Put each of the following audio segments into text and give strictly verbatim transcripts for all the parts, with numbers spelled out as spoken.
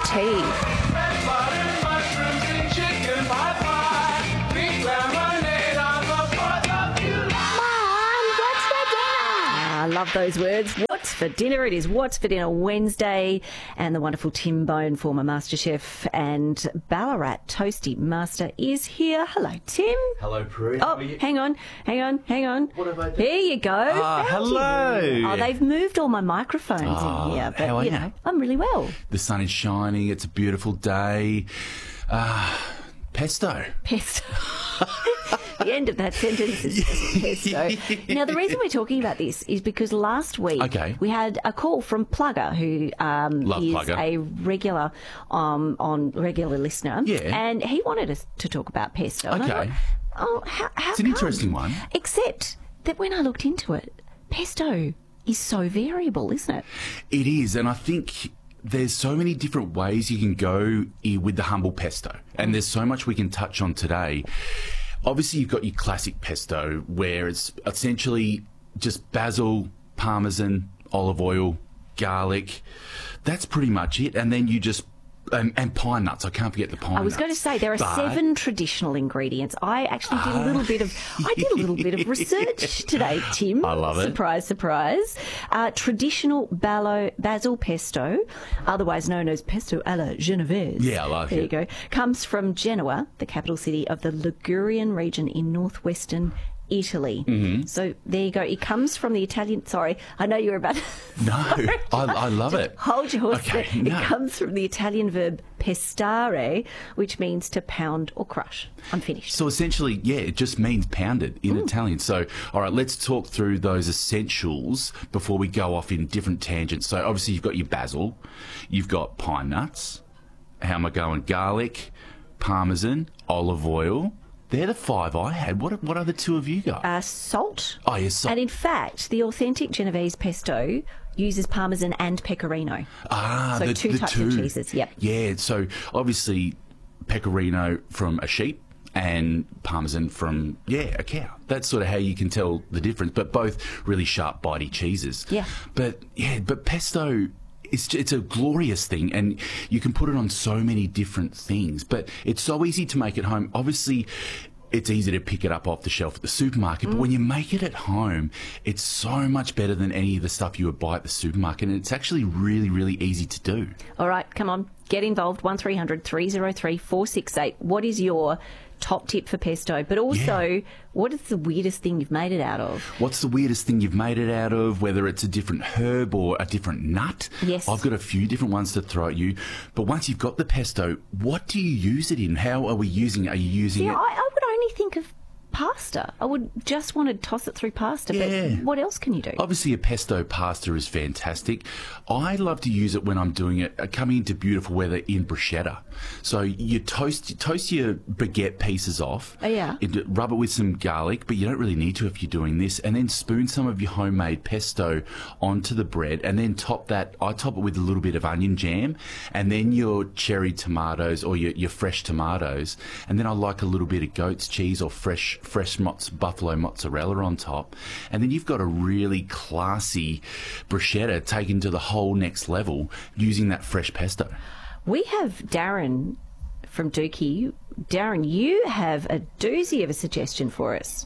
tea. I love those words. What's for dinner? It is What's for Dinner Wednesday, and the wonderful Tim Bone, former MasterChef and Ballarat Toasty Master, is here. Hello, Tim. Hello, Prue. Oh, hang on, hang on, hang on. What have I done? Here you go. Ah, Found hello. you. Oh, they've moved all my microphones Oh, in here, but how are you you? know, I'm really well. The sun is shining. It's a beautiful day. Ah, pesto. Pesto. The end of that sentence is pesto. Now, the reason we're talking about this is because last week Okay. we had a call from Plugger, who um, Love is Plugger. a regular um, on regular listener, Yeah. and he wanted us to talk about pesto. And I Okay. thought, oh, how, how It's an come? interesting one. Except that when I looked into it, pesto is so variable, isn't it? It is, and I think there's so many different ways you can go i- with the humble pesto, and there's so much we can touch on today. Obviously, you've got your classic pesto, where it's essentially just basil, parmesan, olive oil, garlic. That's pretty much it, and then you just and, and pine nuts. I can't forget the pine nuts. I was going to say there are But- seven traditional ingredients. I actually did a little bit of I did a little bit of research today, Tim. I love it. Surprise, surprise. Uh, traditional balo, basil pesto, otherwise known as pesto alla genovese. Yeah, I like there it. There you go. Comes from Genoa, the capital city of the Ligurian region in northwestern Italy. Mm-hmm. So there you go. It comes from the Italian. Sorry, I know you were about. To, No, I, I love it. Hold your horse. Okay, there. no. It comes from the Italian verb pestare, which means to pound or crush. I'm finished. So essentially, yeah, it just means pounded in Italian. So, all right, let's talk through those essentials before we go off in different tangents. So, obviously, you've got your basil, you've got pine nuts. How am I going? Garlic, parmesan, olive oil. They're the five I had. What what other two have you got? Uh, salt. Oh, yes, salt. And in fact, the authentic Genovese pesto uses parmesan and pecorino. ah, so the, two the types two. of cheeses, yep. Yeah. So obviously, pecorino from a sheep and parmesan from yeah a cow. That's sort of how you can tell the difference. But both really sharp, bitey cheeses. Yeah. But yeah, but pesto. It's, it's a glorious thing, and you can put it on so many different things. But it's so easy to make at home. Obviously, it's easy to pick it up off the shelf at the supermarket, Mm. but when you make it at home, it's so much better than any of the stuff you would buy at the supermarket, and it's actually really, really easy to do. All right, come on. Get involved. one three hundred three oh three four six eight. What is your top tip for pesto? But also, Yeah. what is the weirdest thing you've made it out of? What's the weirdest thing you've made it out of, whether it's a different herb or a different nut? Yes. I've got a few different ones to throw at you. But once you've got the pesto, what do you use it in? How are we using it? Are you using Yeah, it? I, I would only think of pasta. I would just want to toss it through pasta. Yeah. But what else can you do? Obviously, a pesto pasta is fantastic. I love to use it when I'm doing it, uh, coming into beautiful weather in bruschetta. So you toast, you toast your baguette pieces off. Oh, yeah. It- rub it with some garlic, but you don't really need to if you're doing this. And then spoon some of your homemade pesto onto the bread, and then top that. I top it with a little bit of onion jam, and then your cherry tomatoes or your, your fresh tomatoes, and then I like a little bit of goat's cheese or fresh fresh mozz, buffalo mozzarella on top, and then you've got a really classy bruschetta taken to the whole next level using that fresh pesto. We have Darren from Dookie. Darren, you have a doozy of a suggestion for us.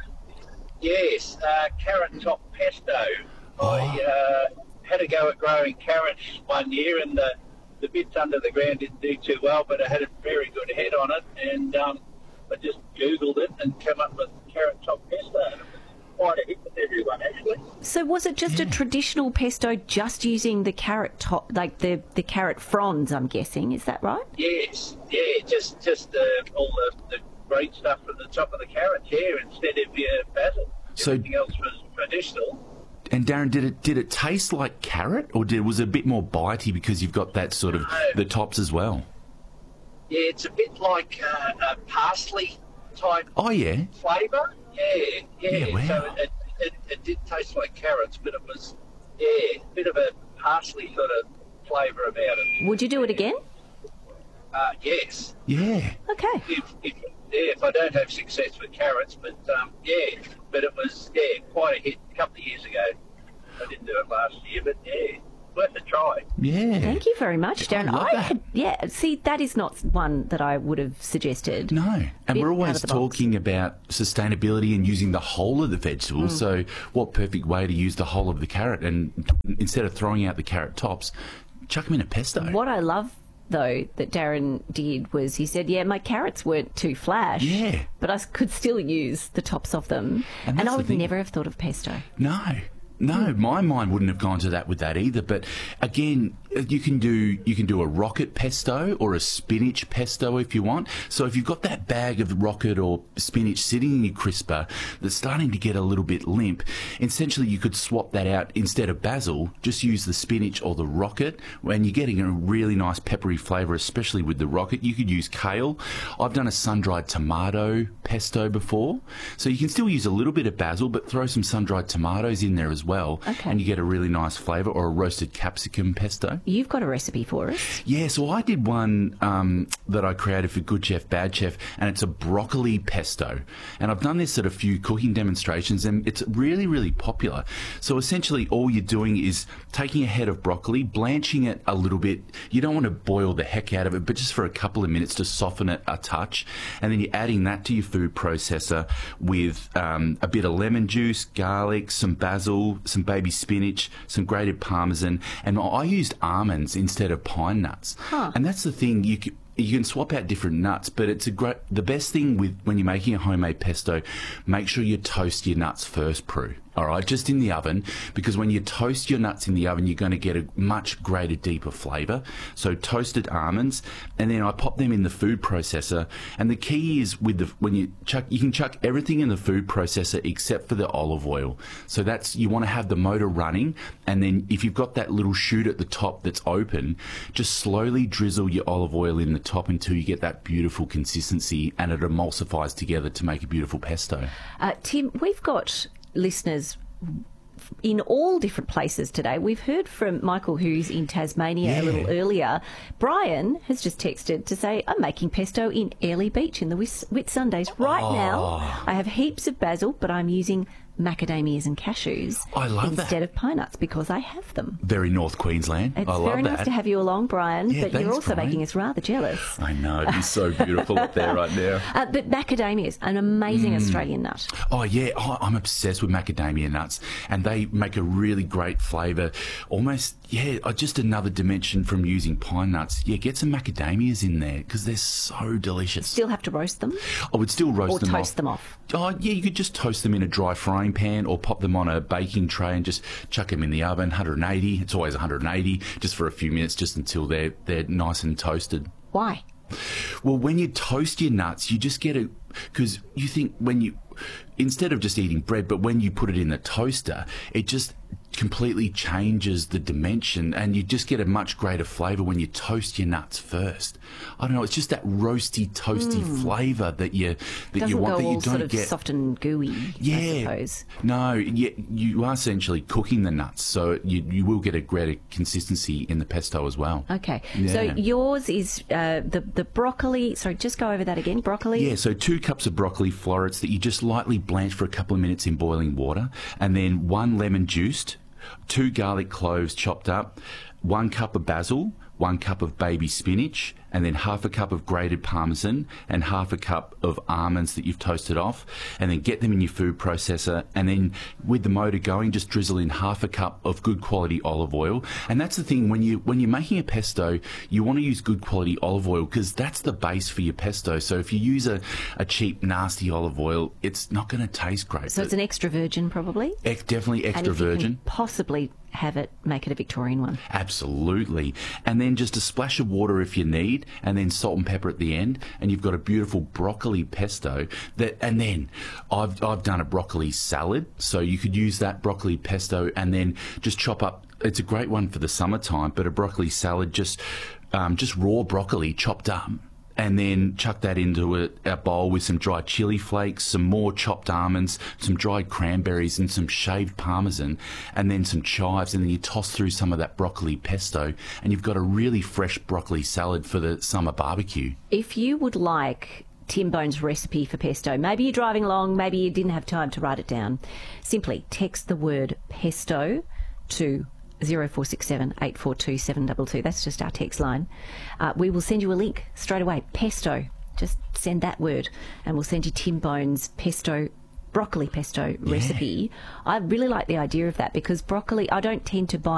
Yes, uh, carrot top pesto. I uh, had a go at growing carrots one year, and the, the bits under the ground didn't do too well, but it had a very good head on it, and um, I just Googled it and came up with carrot top pesto. And it was quite a hit with everyone, actually. So was it just a traditional pesto just using the carrot top, like the, the carrot fronds, I'm guessing? Is that right? Yes, yeah, just just uh, all the, the great stuff from the top of the carrots, yeah, instead of your basil. So- Everything else was traditional. And Darren, did it did it taste like carrot, or did was it a bit more bitey because you've got that sort of the tops as well? Yeah, it's a bit like uh, a parsley type Oh yeah. flavour. Yeah, yeah. Yeah, wow. So it, it, it did taste like carrots, but it was, yeah, a bit of a parsley sort of flavour about it. Would you do it again? Uh, yes. Yeah. Okay. If, if, yeah, if I don't have success with carrots, but um, yeah, but it was, yeah, quite a hit a couple of years ago. I didn't do it last year, but yeah. worth a try. Yeah. Thank you very much, Darren. I love that. had, yeah, see, that is not one that I would have suggested. No, and Bit we're out always of the box. talking about sustainability and using the whole of the vegetable. Mm. So what perfect way to use the whole of the carrot, and instead of throwing out the carrot tops, chuck them in a pesto. What I love, though, that Darren did was he said, yeah, my carrots weren't too flash, Yeah. but I could still use the tops of them. And And, that's I the would thing. never have thought of pesto. No. No, my mind wouldn't have gone to that with that either. But again, you can do you can do a rocket pesto or a spinach pesto if you want. So if you've got that bag of rocket or spinach sitting in your crisper that's starting to get a little bit limp, essentially you could swap that out. Instead of basil, just use the spinach or the rocket, and you're getting a really nice peppery flavour, especially with the rocket. You could use kale. I've done a sun-dried tomato pesto before, so you can still use a little bit of basil, but throw some sun-dried tomatoes in there as well. Well, Okay. and you get a really nice flavour, or a roasted capsicum pesto. You've got a recipe for us. Yeah, so I did one um, that I created for Good Chef, Bad Chef, and it's a broccoli pesto. And I've done this at a few cooking demonstrations, and it's really, really popular. So essentially, all you're doing is taking a head of broccoli, blanching it a little bit. You don't want to boil the heck out of it, but just for a couple of minutes to soften it a touch. And then you're adding that to your food processor with um, a bit of lemon juice, garlic, some basil, some baby spinach, some grated parmesan, and I used almonds instead of pine nuts. Huh. And that's the thing, you can, you can swap out different nuts, but it's a great. The best thing with when you're making a homemade pesto, make sure you toast your nuts first, Prue. All right, just in the oven, because when you toast your nuts in the oven, you're going to get a much greater, deeper flavour. So toasted almonds, and then I pop them in the food processor. And the key is with the when you chuck, you can chuck everything in the food processor except for the olive oil. So that's you want to have the motor running, and then if you've got that little chute at the top that's open, just slowly drizzle your olive oil in the top until you get that beautiful consistency, and it emulsifies together to make a beautiful pesto. Uh, Tim, we've got listeners in all different places today. We've heard from Michael, who's in Tasmania a Yeah. little earlier. Brian has just texted to say, I'm making pesto in Airlie Beach in the Whit Whit Sundays. Right Oh. now, I have heaps of basil, but I'm using macadamias and cashews I love that. instead of pine nuts because I have them. Very North Queensland. It's I love very that. nice to have you along, Brian, Yeah, but you're thanks, also Brian. making us rather jealous. I know, it's so beautiful up there right now. Uh, but macadamias, an amazing Australian nut. Oh, yeah, oh, I'm obsessed with macadamia nuts, and they make a really great flavour. Almost, yeah, uh, just another dimension from using pine nuts. Yeah, get some macadamias in there because they're so delicious. Still have to roast them I would still roast or them toast off. them off. Oh, yeah, you could just toast them in a dry frying pan or pop them on a baking tray and just chuck them in the oven, one hundred eighty. It's always one hundred eighty, just for a few minutes, just until they're, they're nice and toasted. Why? Well, when you toast your nuts, you just get a... Because you think when you... Instead of just eating bread, but when you put it in the toaster, it just completely changes the dimension, and you just get a much greater flavour when you toast your nuts first. I don't know, it's just that roasty, toasty flavour that you that Doesn't you want go that you all don't sort of get. soft and gooey, Yeah. I suppose. No, yeah, you are essentially cooking the nuts, so you you will get a greater consistency in the pesto as well. Okay. So Yeah. yours is uh, the, the broccoli. Sorry, just go over that again. Broccoli. Yeah, so two cups of broccoli florets that you just lightly blanch for a couple of minutes in boiling water, and then one lemon juiced, two garlic cloves chopped up, one cup of basil, one cup of baby spinach, and then half a cup of grated parmesan and half a cup of almonds that you've toasted off, and then get them in your food processor, and then with the motor going, just drizzle in half a cup of good quality olive oil. And that's the thing, when you when you're making a pesto, you want to use good quality olive oil because that's the base for your pesto. So if you use a, a cheap nasty olive oil, it's not going to taste great. So it's an extra virgin, probably. Ex- definitely And extra if you can virgin. possibly have it, make it a Victorian one. Absolutely. And then just a splash of water if you need, and then salt and pepper at the end, and you've got a beautiful broccoli pesto. That, and then I've I've done a broccoli salad, so you could use that broccoli pesto and then just chop up. It's a great one for the summertime, but a broccoli salad, just um, just raw broccoli chopped up. And then chuck that into a, a bowl with some dried chili flakes, some more chopped almonds, some dried cranberries, and some shaved parmesan, and then some chives. And then you toss through some of that broccoli pesto, and you've got a really fresh broccoli salad for the summer barbecue. If you would like Tim Bone's recipe for pesto, maybe you're driving along, maybe you didn't have time to write it down, simply text the word pesto to zero four six seven, eight four two, seven two two. That's just our text line. Uh, we will send you a link straight away. Pesto. Just send that word and we'll send you Tim Bone's pesto, broccoli pesto recipe. I really like the idea of that because broccoli, I don't tend to buy